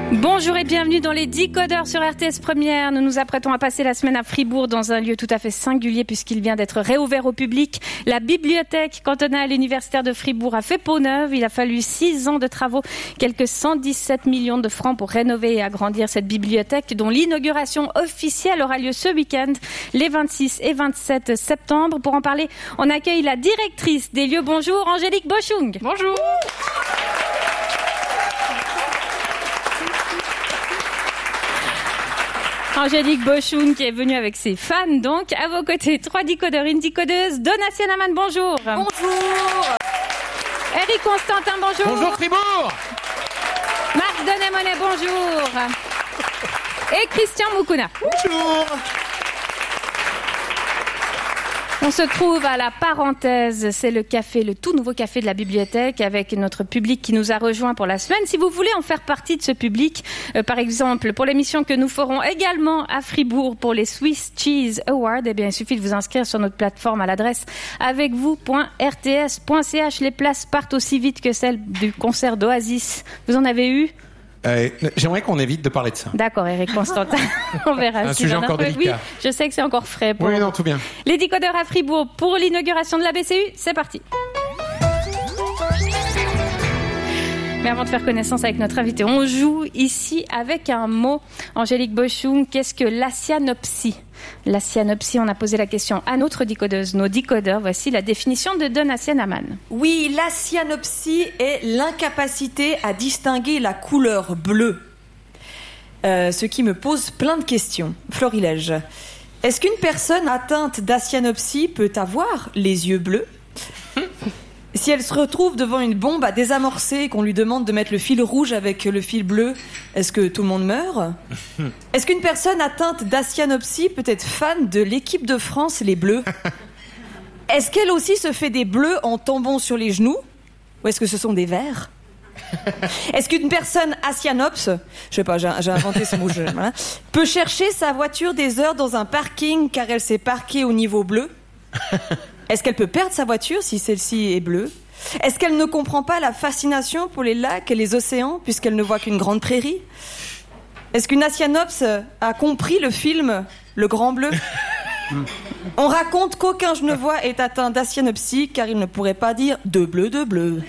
Bonjour et bienvenue dans les Décodeurs sur RTS Première. Nous nous apprêtons à passer la semaine à Fribourg dans un lieu tout à fait singulier puisqu'il vient d'être réouvert au public. La bibliothèque cantonale universitaire de Fribourg a fait peau neuve. Il a fallu 6 ans de travaux, quelques 117 millions de francs pour rénover et agrandir cette bibliothèque dont l'inauguration officielle aura lieu ce week-end, les 26 et 27 septembre. Pour en parler, on accueille la directrice des lieux. Bonjour, Angélique Boschung. Bonjour. Angélique Boschung qui est venue avec ses fans, donc à vos côtés, 3 décodeurs, une décodeuse. Donatien Amann, bonjour. Bonjour. Eric Constantin, bonjour. Bonjour Fribourg. Marc Denemonet, bonjour. Et Christian Moukouna. Bonjour. On se trouve à la Parenthèse, c'est le café, le tout nouveau café de la bibliothèque avec notre public qui nous a rejoints pour la semaine. Si vous voulez en faire partie de ce public, par exemple pour l'émission que nous ferons également à Fribourg pour les Swiss Cheese Awards, eh bien il suffit de vous inscrire sur notre plateforme à l'adresse avecvous.rts.ch. Les places partent aussi vite que celles du concert d'Oasis. Vous en avez eu ? J'aimerais qu'on évite de parler de ça. D'accord, Eric Constantin. On verra. Un sujet encore délicat. Oui, je sais que c'est encore frais. Oui, non, tout bien. Les décodeurs à Fribourg pour l'inauguration de la BCU, c'est parti. Mais avant de faire connaissance avec notre invité, on joue ici avec un mot. Angélique Boschung, qu'est-ce que l'asianopsie ? La cyanopsie, on a posé la question à notre décodeuse, nos décodeurs. Voici la définition de Donatien Amann. Oui, la cyanopsie est l'incapacité à distinguer la couleur bleue. Ce qui me pose plein de questions. Florilège, est-ce qu'une personne atteinte d'asianopsie peut avoir les yeux bleus ? Si elle se retrouve devant une bombe à désamorcer et qu'on lui demande de mettre le fil rouge avec le fil bleu, est-ce que tout le monde meurt ? Est-ce qu'une personne atteinte d'asianopsie peut être fan de l'équipe de France, les Bleus ? Est-ce qu'elle aussi se fait des bleus en tombant sur les genoux ? Ou est-ce que ce sont des verts ? Est-ce qu'une personne asianopse, je sais pas, j'ai inventé ce mot, voilà, peut chercher sa voiture des heures dans un parking car elle s'est parquée au niveau bleu ? Est-ce qu'elle peut perdre sa voiture si celle-ci est bleue ? Est-ce qu'elle ne comprend pas la fascination pour les lacs et les océans puisqu'elle ne voit qu'une grande prairie ? Est-ce qu'une asianopse a compris le film Le Grand Bleu ? On raconte qu'aucun genevois est atteint d'asianopsie car il ne pourrait pas dire de bleu, de bleu.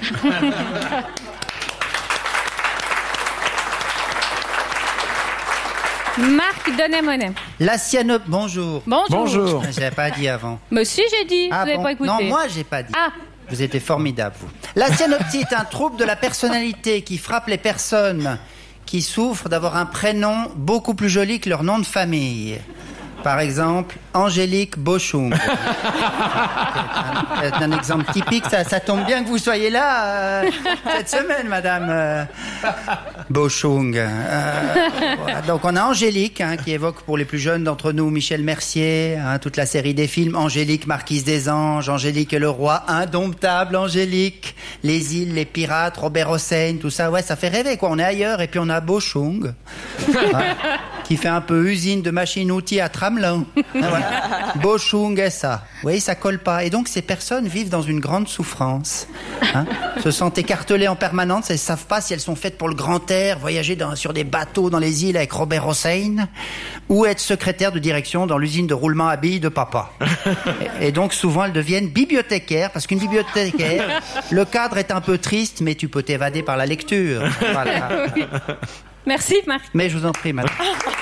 Marc Denemonet. Bonjour. Bonjour. Je l'avais pas dit avant. Mais si, j'ai dit. Ah vous n'avez bon pas écouté. Non, moi, j'ai pas dit. Ah. Vous étiez formidable, vous. La cyanopsie est un trouble de la personnalité qui frappe les personnes qui souffrent d'avoir un prénom beaucoup plus joli que leur nom de famille. Par exemple, Angélique Boschung. C'est un exemple typique. Ça tombe bien que vous soyez là cette semaine, Madame Boschung. Voilà. Donc on a Angélique, qui évoque pour les plus jeunes d'entre nous Michel Mercier, toute la série des films. Angélique, Marquise des Anges, Angélique et le Roi, Indomptable Angélique, Les Îles, Les Pirates, Robert Hossein, tout ça. Ouais, ça fait rêver, quoi. On est ailleurs. Et puis on a Boschung, qui fait un peu usine de machines-outils à Tramelin. Voilà. Boschung et ça. Vous voyez, ça colle pas. Et donc, ces personnes vivent dans une grande souffrance. Se sentent écartelées en permanence. Elles ne savent pas si elles sont faites pour le grand air, voyager sur des bateaux dans les îles avec Robert Hossein, ou être secrétaire de direction dans l'usine de roulement à billes de papa. Et donc, souvent, elles deviennent bibliothécaires, parce qu'une bibliothécaire, le cadre est un peu triste, mais tu peux t'évader par la lecture. Voilà. Oui. Merci, Marc. Mais je vous en prie, madame.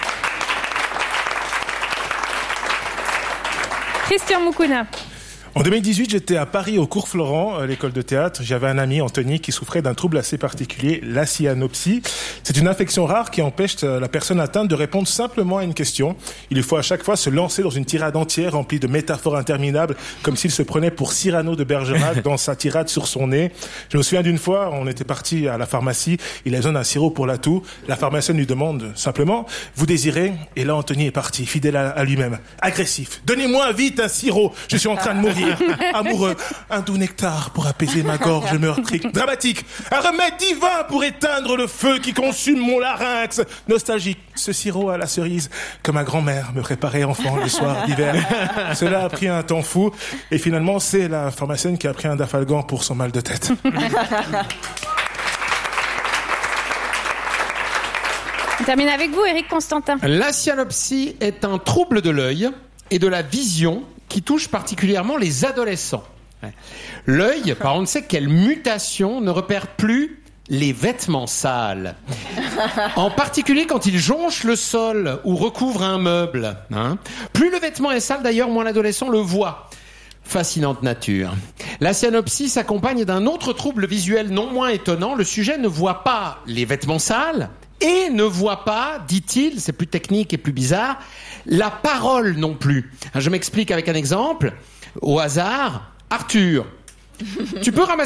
Christian Moukouna. En 2018, j'étais à Paris au Cours Florent, l'école de théâtre. J'avais un ami, Anthony, qui souffrait d'un trouble assez particulier, la cyanopsie. C'est une infection rare qui empêche la personne atteinte de répondre simplement à une question. Il lui faut à chaque fois se lancer dans une tirade entière remplie de métaphores interminables, comme s'il se prenait pour Cyrano de Bergerac dans sa tirade sur son nez. Je me souviens d'une fois, on était parti à la pharmacie, il a besoin d'un sirop pour la toux. La pharmacienne lui demande simplement, vous désirez? Et là, Anthony est parti, fidèle à lui-même, agressif. Donnez-moi vite un sirop, je suis en train de mourir. Amoureux, un doux nectar pour apaiser ma gorge meurtrie. Dramatique, un remède divin pour éteindre le feu qui consume mon larynx. Nostalgique, ce sirop à la cerise que ma grand-mère me préparait enfant le soir d'hiver. Cela a pris un temps fou et finalement c'est la pharmacienne qui a pris un Dafalgan pour son mal de tête. termine avec vous, Éric Constantin. La cyanopsie est un trouble de l'œil et de la vision qui touche particulièrement les adolescents. L'œil, par on ne sait quelle mutation, ne repère plus les vêtements sales. En particulier quand il jonche le sol ou recouvre un meuble. Plus le vêtement est sale d'ailleurs, moins l'adolescent le voit. Fascinante nature. La cyanopsie s'accompagne d'un autre trouble visuel non moins étonnant. Le sujet ne voit pas les vêtements sales et ne voit pas, dit-il, c'est plus technique et plus bizarre, la parole non plus. Je m'explique avec un exemple. Au hasard, Arthur, tu peux ramasser